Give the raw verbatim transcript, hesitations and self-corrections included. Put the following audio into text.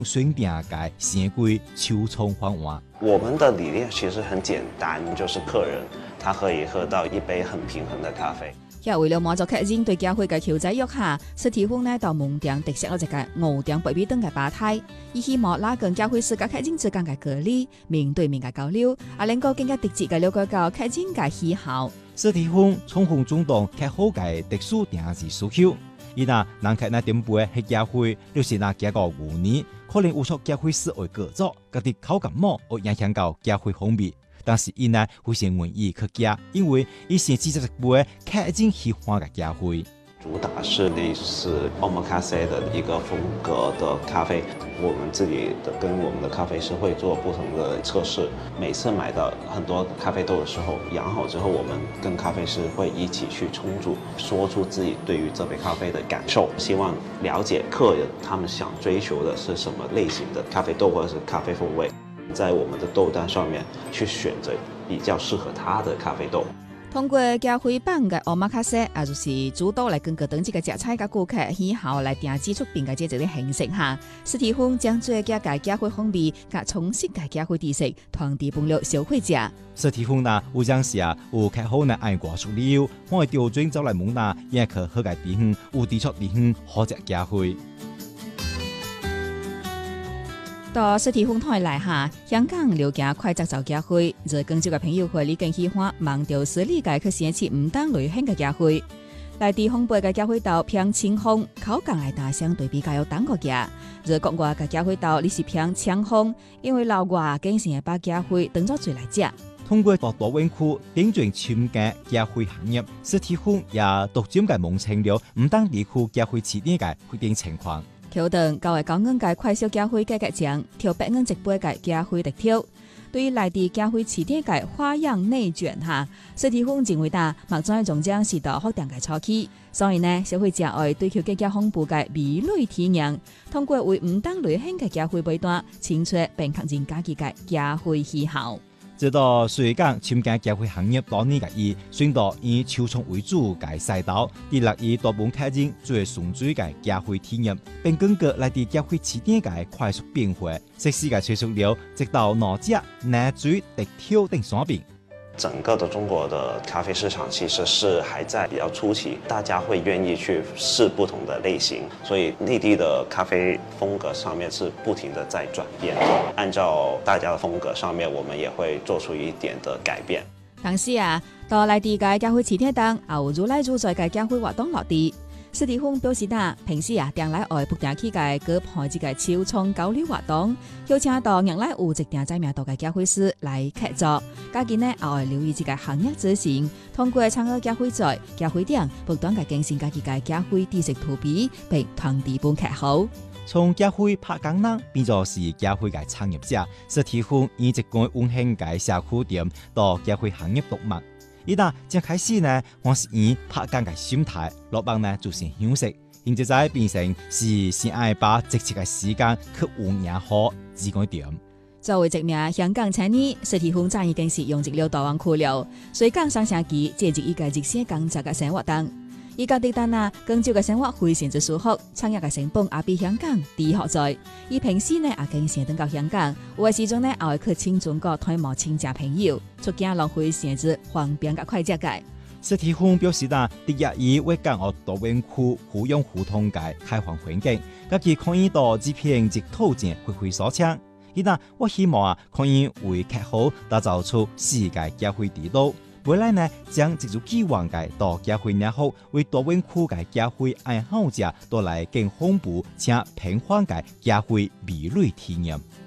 选定嘅鲜桂秋葱黄碗。 我们的理念其实很简单，就是客人他可以喝到一杯很平衡的咖啡。 也為了滿足客人對教會嘅求仔欲下，實體戶呢到門店特設咗一個五點八米長嘅吧台，以希望拉近教會時嘅客人之間嘅距離，面對面嘅交流，啊能夠更加直接嘅了解到客人嘅喜好。 實體戶充分主動客戶嘅特殊定制需求，而那人客那點杯係教會，就是那幾個五年，可能有錯教會思維改造，嗰啲口感冇而影響到教會風味。但是伊呢會先願意去加，因為伊先製作一杯客人喜歡嘅咖啡。 主打是類似 omakase 的一個風格的咖啡，我們自己的跟我們的咖啡師會做不同的測試。每次買到很多咖啡豆的時候，養好之後，我們跟咖啡師會一起去沖煮，說出自己對於這杯咖啡的感受，希望了解客人他們想追求的是什麼類型的咖啡豆或者是咖啡風味。在我們的豆單上面去選擇比較適合他的咖啡豆。 通過教會版嘅奧馬卡西，也就是主導來根據當地嘅食材嘅顧客喜好來定製出邊嘅這種形式下，實體戶將最佳嘅教會風味及充實嘅教會知識傳遞俾了消費者。 實體戶呢，有陣時啊，有客戶呢愛掛出理由，我哋調轉走來問呢，也可好嘅地方，有地出地方好食教會。 到實體風台來下，香港了解快節奏教會，而更少嘅朋友會理更喜歡盲調式理解去寫起唔當類型嘅教會。來地烘焙嘅教會豆偏清烘，口感嚟大相對比較有彈個嘅，而國外嘅教會豆你是偏強烘，因為老外經常把教會當作最來食。 通過到多灣區點轉參加教會行業，實體戶也獨佔嘅夢成了唔當地區教會起點嘅決定情況。 橋段較為講緊嘅快速教會嘅嘅獎，調百蚊一杯嘅教會特調。對於來地教會起點嘅花樣內卷下，實體戶認為大，目前仲將是到學店嘅初期，所以呢，消費者愛對佢嘅教烘焙嘅味蕾體驗，通過為唔當類型嘅教會背單，清楚並確認家己嘅教會喜好。 直到隨講參加教會行業多年嘅伊，選擇以秋蟲為主嘅賽道，建立以大部分客人最純粹嘅教會體驗，並根據來地教會起點嘅快速變化，適時嘅推出了直到哪隻哪嘴特挑等產品。 整個的中國的咖啡市場其實是還在比較初期，大家會願意去試不同的類型，所以內地的咖啡風格上面是不停的在轉變。按照大家的風格上面，我們也會做出一點的改變。 同時啊，到來地嘅教會起點當，有如來如在嘅教會活動落地。實體戶表示啦，平時啊，定來外不定去嘅舉辦一個秋蟲交流活動，邀請到讓來有一定知名度嘅教會師來客座。家己呢，也會留意這個行業執行，通過參與教會在教會點不斷嘅更新家己嘅教會知識圖片，並傳遞俾客戶。 從教會拍工人變作是教會嘅創業者，實體戶以一個溫馨嘅社區點到教會行業獨門。伊嗱，正開始呢，我是以拍工嘅心態，落班呢就先休息，現在再變成是先愛把積極嘅時間去運用好自己點。 作為一名香港青年，實體戶早已經是用盡了大灣區了，所以講上星期接觸一個熱血工作嘅生活當。依家的單啊，廣州嘅生活非常之舒服，創業嘅成本也比香港低好在。伊平時呢也經常登到香港，有嘅時陣呢也會去親中國探望親戚朋友，出境浪費時間方便嘅快捷嘅。 實體戶表示啦，第一以為港澳大灣區互用互通嘅開放環境，家己可以到這片直途徑揮揮所長。伊嗱，我希望啊，可以為客戶打造出世界教會地圖。未來呢，將一如既往嘅到教會然後為大灣區嘅教會愛好者帶來更豐富且平緩嘅教會味蕾體驗。